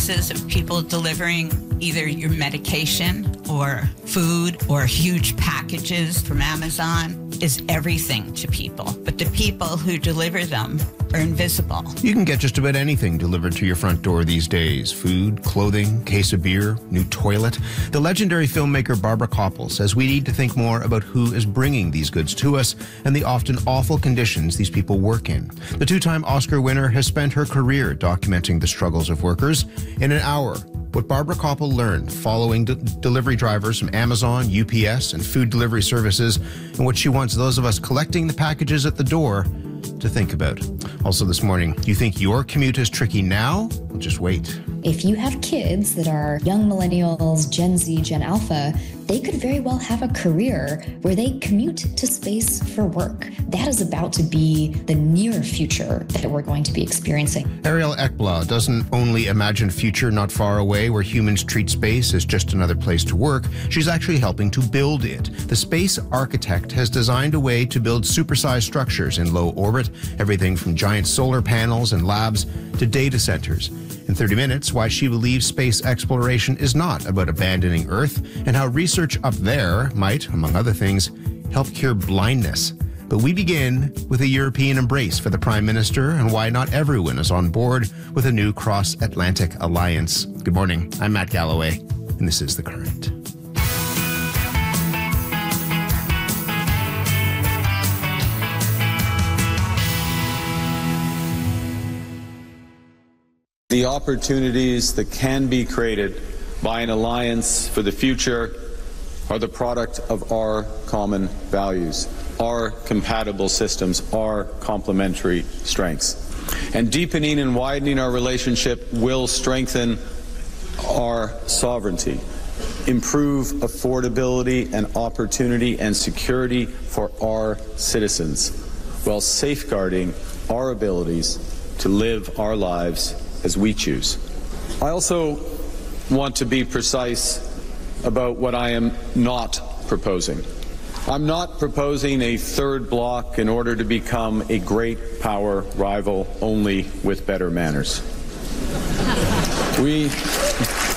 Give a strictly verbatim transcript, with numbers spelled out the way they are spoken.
of people delivering either your medication or food or huge packages from Amazon is everything to people. But the people who deliver them are invisible. You can get just about anything delivered to your front door these days. Food, clothing, case of beer, new toilet. The legendary filmmaker Barbara Kopple says we need to think more about who is bringing these goods to us and the often awful conditions these people work in. The two-time Oscar winner has spent her career documenting the struggles of workers. In an hour, what Barbara Kopple learned following de- delivery drivers from Amazon, U P S, and food delivery services, and what she wants those of us collecting the packages at the door to think about. Also this morning, you think your commute is tricky now? Well, just wait. If you have kids that are young millennials, Gen Z, Gen Alpha, they could very well have a career where they commute to space for work. That is about to be the near future that we're going to be experiencing. Ariel Ekblad doesn't only imagine a future not far away where humans treat space as just another place to work. She's actually helping to build it. The space architect has designed a way to build supersized structures in low orbit, everything from giant solar panels and labs to data centers. In thirty minutes, why she believes space exploration is not about abandoning Earth and how research up there might, among other things, help cure blindness. But we begin with a European embrace for the Prime Minister and why not everyone is on board with a new cross-Atlantic alliance. Good morning. I'm Matt Galloway, and this is The Current. The opportunities that can be created by an alliance for the future are the product of our common values, our compatible systems, our complementary strengths. And deepening and widening our relationship will strengthen our sovereignty, improve affordability and opportunity and security for our citizens, while safeguarding our abilities to live our lives as we choose. I also want to be precise about what I am not proposing. I'm not proposing a third bloc in order to become a great power rival only with better manners. We